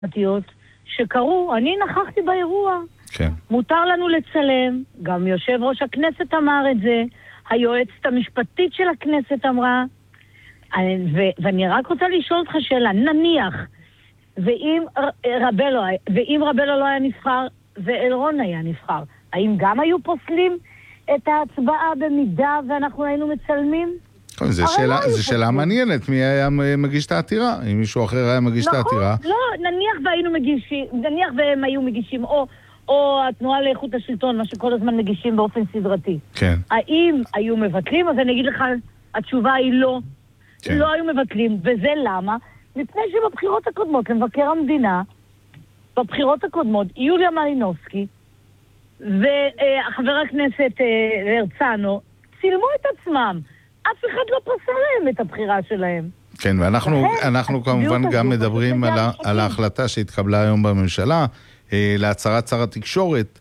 שקרו, אני נכחתי באירוע. כן. מותר לנו לצלם, גם יושב ראש הכנסת אמר את זה, היועצת המשפטית של הכנסת אמרה, ואני רק רוצה לשאול אותך שאלה, נניח, ואם רבלו לא היה נבחר, ואלרון היה נבחר, האם גם היו פוסלים את ההצבעה במידה ואנחנו היינו מצלמים? זו שאלה מעניינת, מי היה מגיש את העתירה? אם מישהו אחר היה מגיש את העתירה? לא, נניח והם היו מגישים, או התנועה לאיכות השלטון, מה שכל הזמן מגישים באופן סדרתי. כן. האם היו מבטלים? אז אני אגיד לך, התשובה היא לא. כן. לא היו מבטלים, וזה למה? מפני שבבחירות הקודמות, למבקר המדינה, בבחירות הקודמות, יוליה מלינובסקי וחבר הכנסת הרצנו צילמו את עצמם. אף אחד לא פסל להם את הבחירה שלהם. כן, ואנחנו כמובן גם מדברים על ההחלטה שהתקבלה היום בממשלה, להצהרת שר התקשורת,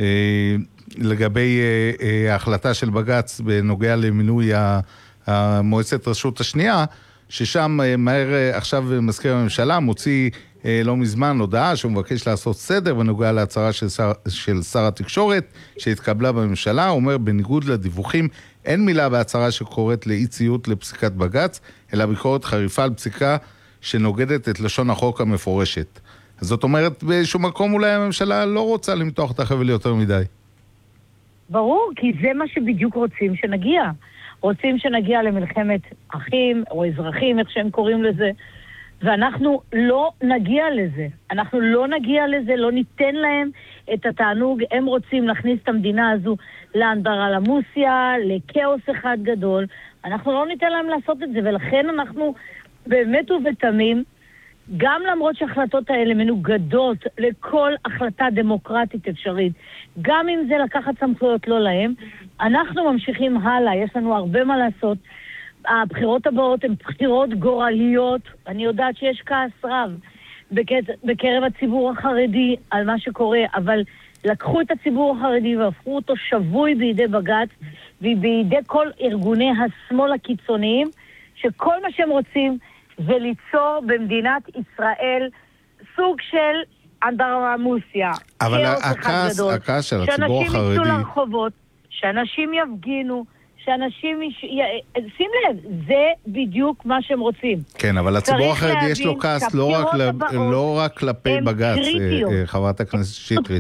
לגבי ההחלטה של בג"ץ בנוגע למינוי מועצת רשות השנייה, ששם מהר עכשיו מזכיר הממשלה מוציא לא מזמן הודעה שהוא מבקש לעשות סדר בנוגע להצהרה של שר התקשורת שהתקבלה בממשלה. הוא אומר, בניגוד לדיווחים, אין מילה בהצהרה שקוראת לאי ציות לפסיקת בג"ץ, אלא ביקורת חריפה על פסיקה שנוגדת את לשון החוק המפורשת. אז זאת אומרת, באיזשהו מקום אולי הממשלה לא רוצה למתוח את החבל יותר מדי. ברור, כי זה מה שבדיוק רוצים שנגיע. רוצים שנגיע למלחמת אחים או אזרחים, איך שהם קוראים לזה, ואנחנו לא נגיע לזה. אנחנו לא נגיע לזה, לא ניתן להם את התענוג. הם רוצים להכניס את המדינה הזו לאנדרלמוסיה, לכאוס אחד גדול. אנחנו לא ניתן להם לעשות את זה, ולכן אנחנו באמת ובתמים, גם למרות שההחלטות האלה מנוגדות לכל החלטה דמוקרטית אפשרית, גם אם זה לקחת סמכויות לא להם, אנחנו ממשיכים הלאה, יש לנו הרבה מה לעשות. הבחירות הבאות הן בחירות גורליות, אני יודעת שיש כעס רב בקרב הציבור החרדי על מה שקורה, אבל לקחו את הציבור החרדי והפכו אותו שבוי בידי בג"ץ ובידי כל ארגוני השמאל הקיצוניים, שכל מה שהם רוצים וליצור במדינת ישראל סוג של אנדרלמוסיה. אבל הכעס של הציבור החרדי... שאנשים יצאו לרחובות, שאנשים יפגינו, שאנשים... שים לב, זה בדיוק מה שהם רוצים. כן, אבל הציבור החרדי יש לו כעס לא רק כלפי בג"ץ, חברת הכנסת שטרית.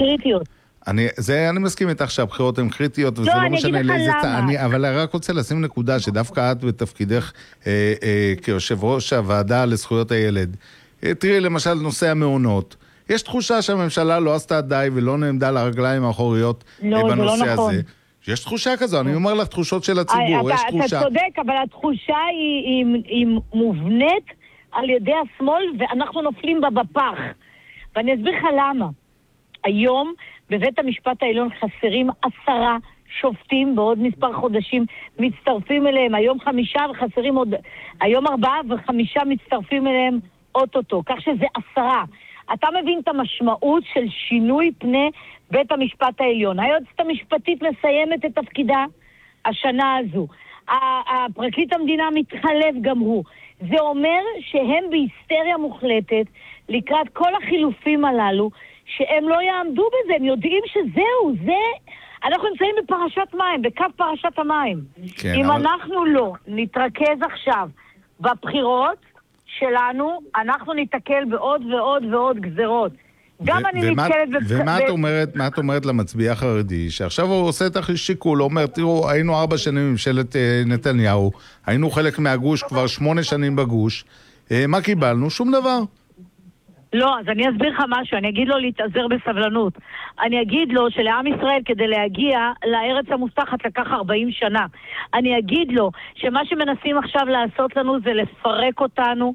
אני מסכים איתך שהבחירות הן קריטיות, וזה לא משנה לאיזה צעני, אבל אני רק רוצה לשים נקודה שדווקא את בתפקידך כיושב ראש הוועדה לזכויות הילד. תראי למשל נושא המעונות. יש תחושה שהממשלה לא עשתה די ולא נעמדה לרגליים האחוריות בנושא הזה. יש תחושה כזו, אני אומר לך תחושות של הציבור, יש תחושה. אתה צודק, אבל התחושה היא מובנית על ידי השמאל, ואנחנו נופלים בה בפח. ואני אסביר לך למה. היום בבית המשפט העליון חסרים 10 שופטים, בעוד מספר חודשים מצטרפים אליהם, היום 5 וחסרים עוד, היום 4 ו5 מצטרפים אליהם אוטוטו, כך שזה 10. אתה מבין את המשמעות של שינוי פני בית המשפט העליון. היועצת המשפטית מסיימת את תפקידה השנה הזו. הפרקליט המדינה מתחלף גם הוא. זה אומר שהם בהיסטריה מוחלטת לקראת כל החילופים הללו, שהם לא יעמדו בזה, הם יודעים שזהו, אנחנו נמצאים בפרשת מים, בקו פרשת המים. כן, אם אנחנו לא נתרכז עכשיו בבחירות שלנו, אנחנו ניתקל בעוד ועוד ועוד גזרות. גם אני נתקלת... ומה את אומרת למצביע החרדי, שעכשיו הוא עושה את השיקול, הוא אומר, תראו, היינו 4 שנים ממשלת נתניהו, היינו חלק מהגוש, כבר 8 שנים בגוש, מה קיבלנו? שום דבר. לא, אז אני אסביר לך משהו, אני אגיד לו להתעזר בסבלנות. אני אגיד לו שלעם ישראל כדי להגיע לארץ המובטחת לקח 40 שנה. אני אגיד לו שמה שמנסים עכשיו לעשות לנו זה לפרק אותנו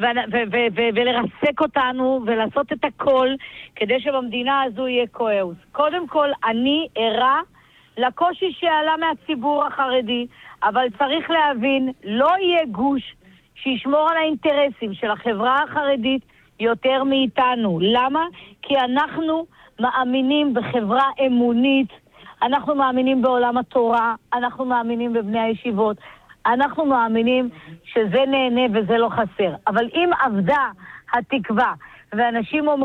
ולרסק אותנו ולעשות את הכל כדי שבמדינה הזו יהיה כאוס. קודם כל, אני ערה לקושי שעלה מהציבור החרדי, אבל צריך להבין, לא יהיה גוש שישמור על האינטרסים של החברה החרדית יותר מאיתנו. למה? כי אנחנו מאמינים בחברה אמונית, אנחנו מאמינים בעולם התורה, אנחנו מאמינים בבני הישיבות, אנחנו מאמינים שזה נהנה וזה לא חסר. אבל אם עבדה התקווה ואנשים אומרים,